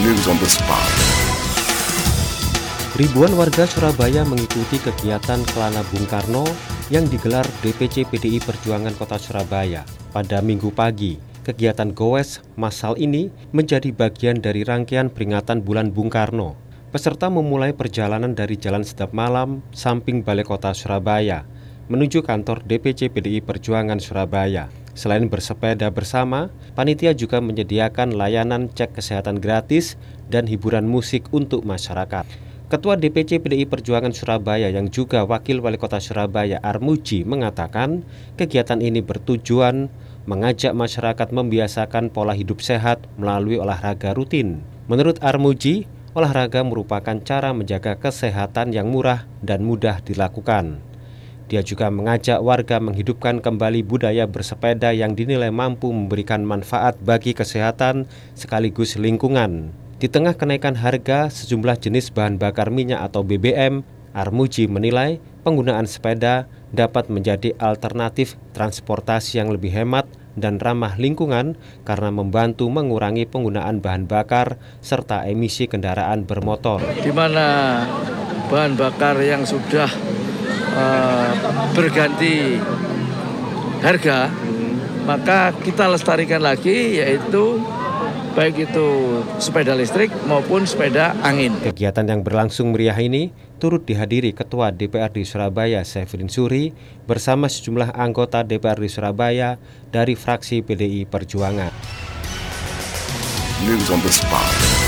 News on the spot. Ribuan warga Surabaya mengikuti kegiatan Kelana Bung Karno yang digelar DPC PDI Perjuangan Kota Surabaya pada Minggu pagi. Kegiatan goes massal ini menjadi bagian dari rangkaian peringatan Bulan Bung Karno. Peserta memulai perjalanan dari Jalan Sedap Malam, samping Balai Kota Surabaya, menuju kantor DPC PDI Perjuangan Surabaya. Selain bersepeda bersama, panitia juga menyediakan layanan cek kesehatan gratis dan hiburan musik untuk masyarakat. Ketua DPC PDI Perjuangan Surabaya yang juga Wakil Wali Kota Surabaya Armuji mengatakan kegiatan ini bertujuan mengajak masyarakat membiasakan pola hidup sehat melalui olahraga rutin. Menurut Armuji, olahraga merupakan cara menjaga kesehatan yang murah dan mudah dilakukan. Dia juga mengajak warga menghidupkan kembali budaya bersepeda yang dinilai mampu memberikan manfaat bagi kesehatan sekaligus lingkungan. Di tengah kenaikan harga sejumlah jenis bahan bakar minyak atau BBM, Armuji menilai penggunaan sepeda dapat menjadi alternatif transportasi yang lebih hemat dan ramah lingkungan karena membantu mengurangi penggunaan bahan bakar serta emisi kendaraan bermotor. Di mana bahan bakar yang sudah berganti harga, maka kita lestarikan lagi, yaitu baik itu sepeda listrik maupun sepeda angin. Kegiatan yang berlangsung meriah ini turut dihadiri Ketua DPRD Surabaya Syafrin Suri bersama sejumlah anggota DPRD Surabaya dari fraksi PDI Perjuangan. News on the spot.